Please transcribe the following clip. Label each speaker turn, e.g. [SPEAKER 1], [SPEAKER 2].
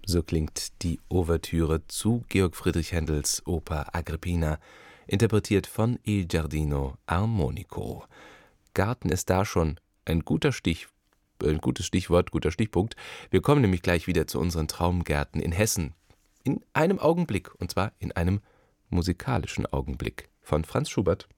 [SPEAKER 1] So klingt die Ouvertüre zu Georg Friedrich Händels Oper Agrippina, interpretiert von Il Giardino Armonico. Garten ist da schon ein gutes Stichwort, guter Stichpunkt. Wir kommen nämlich gleich wieder zu unseren Traumgärten in Hessen. In einem Augenblick, und zwar in einem musikalischen Augenblick von Franz Schubert.